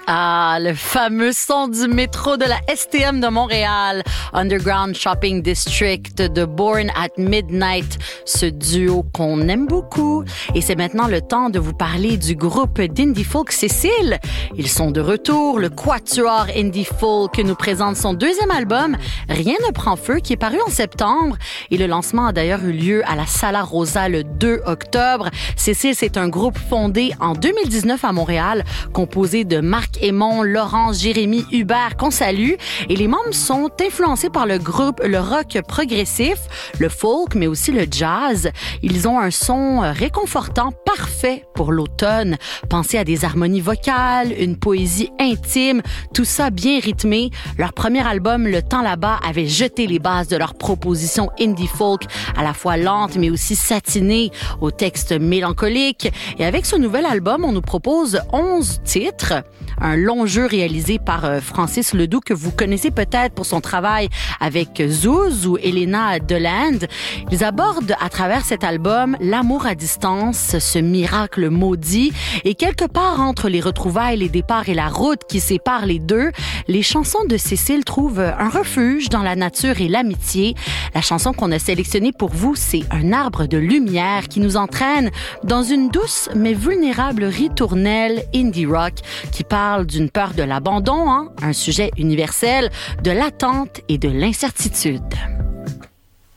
Ah, le fameux son du métro de la STM de Montréal, Underground Shopping District de Born at Midnight, ce duo qu'on aime beaucoup. Et c'est maintenant le temps de vous parler du groupe d'indie folk Cécile. Ils sont de retour, le quatuor indie folk nous présente son deuxième album, Rien ne prend feu, qui est paru en septembre. Et le lancement a d'ailleurs eu lieu à la Sala Rosa le 2 octobre. Cécile, c'est un groupe fondé en 2019 à Montréal, composé de Marc Aymon, Laurence, Jérémy, Hubert, qu'on salue. Et les membres sont influencés par le rock progressif, le folk, mais aussi le jazz. Ils ont un son réconfortant, parfait pour l'automne. Pensez à des harmonies vocales, une poésie intime, tout ça bien rythmé. Leur premier album, Le Temps là-bas, avait jeté les bases de leur proposition indie folk, à la fois lente, mais aussi satinée, au texte mélancolique. Et avec ce nouvel album, on nous propose 11 titres. Un long jeu réalisé par Francis Ledoux, que vous connaissez peut-être pour son travail avec Zouz ou Elena Deland. Ils abordent à travers cet album l'amour à distance, ce miracle maudit. Et quelque part entre les retrouvailles, les départs et la route qui sépare les deux, les chansons de Cécile trouvent un refuge dans la nature et l'amitié. La chanson qu'on a sélectionnée pour vous, c'est Un arbre de lumière qui nous entraîne dans une douce mais vulnérable ritournelle indie rock qui parle d'une peur de l'abandon, un sujet universel, de l'attente et de l'incertitude.